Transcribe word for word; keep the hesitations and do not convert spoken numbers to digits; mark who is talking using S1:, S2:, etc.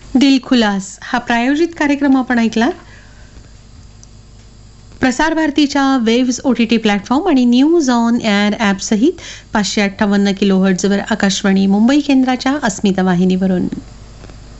S1: दिलखुलास हा प्रायोजित कार्यक्रम आपण ऐकला. प्रसार भारतीच्या waves O T T platform आणि न्यूज ऑन एअर ॲप सहित पाचशे अठ्ठावन्न किलो हर्ट्झवर आकाशवाणी मुंबई केंद्राच्या अस्मिता वाहिनीवरून.